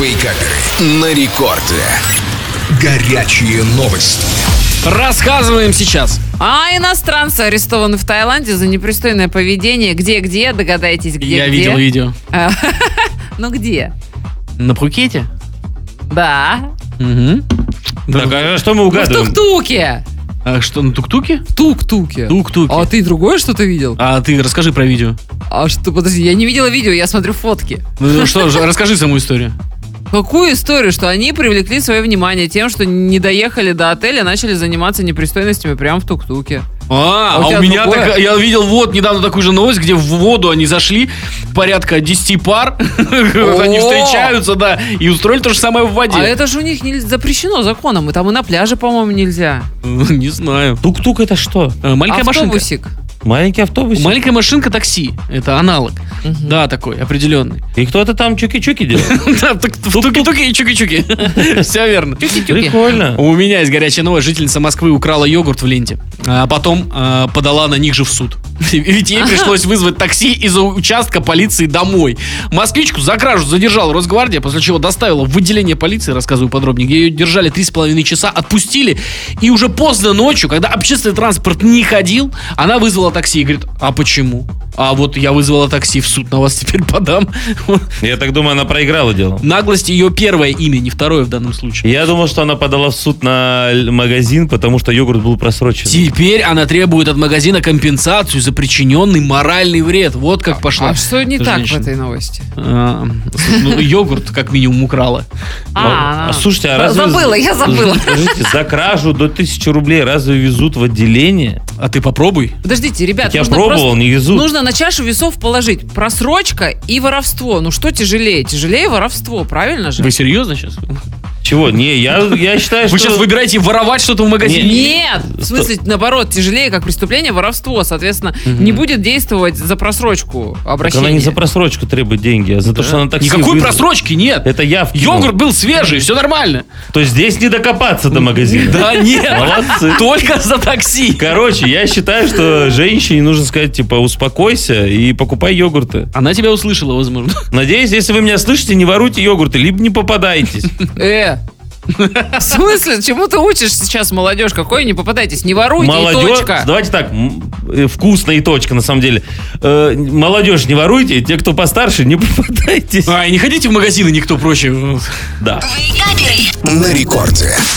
Вейкаперы на рекорде. Горячие новости. Рассказываем сейчас. Иностранцы арестованы в Таиланде за непристойное поведение. Где? Догадайтесь, где? Я видел видео. Ну где? На Пхукете? Да. Угу. Так, а что мы угадываем? В тук-туке. А что, на тук-туке? В тук-туке. Тук-туке. А ты другое что-то видел? А ты расскажи про видео. А что, подожди, я не видела видео, я смотрю фотки. Ну что же, расскажи саму историю. Какую историю? Что они привлекли свое внимание тем, что не доехали до отеля, начали заниматься непристойностями прямо в тук-туке. У меня так, я видел недавно такую же новость, где в воду они зашли, порядка 10 пар, они встречаются, да, и устроили то же самое в воде. А это же у них запрещено законом, и там и на пляже, по-моему, нельзя. Не знаю. Тук-тук это что? Маленькая машинка. Автобусик. Маленький автобус? Маленькая машинка такси. Это аналог. Да, такой, определенный. И кто-то там чуки-чуки делал? Да, туки-туки и чуки-чуки. Все верно. Прикольно. У меня есть горячая новость. Жительница Москвы украла йогурт в ленте. А потом подала на них же в суд. Ведь ей пришлось вызвать такси из участка полиции домой. Москвичку за кражу задержала Росгвардия, после чего доставила в отделение полиции, рассказываю подробнее, где ее держали 3,5 часа, отпустили. И уже поздно ночью, когда общественный транспорт не ходил, она вызвала такси и говорит: а почему? А вот я вызвала такси, в суд на вас теперь подам. Я так думаю, она проиграла дело. Наглость ее первое имя, не второе в данном случае. Я думал, что она подала в суд на магазин, потому что йогурт был просрочен. Теперь она требует от магазина компенсацию за причиненный моральный вред. Вот как пошла. А что не так в женщина. этой новости? Йогурт как минимум украла. Слушайте, а разве... Я забыла. Скажите, за кражу до 1000 рублей разве везут в отделение? А ты попробуй. Подождите, ребят, Я пробовал, не везут. Нужно на чашу весов положить просрочка и воровство. Ну что тяжелее? Тяжелее воровство, правильно же? Вы серьезно сейчас? Чего? Не, я считаю, что... Вы сейчас выбираете воровать что-то в магазине? Нет, в смысле, наоборот, тяжелее как преступление воровство. Соответственно, не будет действовать за просрочку Так обращения. она не за просрочку требует деньги, а за то, что она такси Никакой вызвала. просрочки нет. Это я вкинул. Йогурт был свежий, все нормально. То есть здесь не докопаться до магазина. Да нет. Молодцы. Только за такси. Короче, я считаю, что женщине нужно сказать, типа, успокойся и покупай йогурты. Она тебя услышала, возможно. Надеюсь, если вы меня слышите, не воруйте йогурты, либо не попадайтесь. В смысле? Чему ты учишь сейчас, молодежь? Какой не попадайтесь? Не воруйте, и точка. Давайте так, вкусно и точка, на самом деле. Молодежь, не воруйте, те, кто постарше, не попадайтесь. И не ходите в магазины, никто проще. Да. На рекорде.